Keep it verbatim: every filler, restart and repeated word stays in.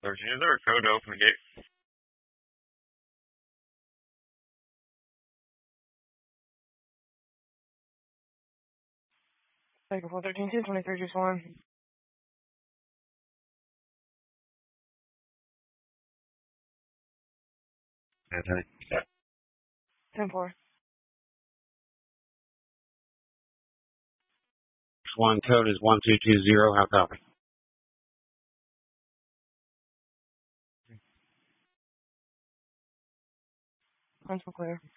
thirteen, is there a code to open the gate? Cycle four thirteen two, twenty-three, just one. Anthony. Yeah. ten four. One code is one two two zero. How copy? Principal clear.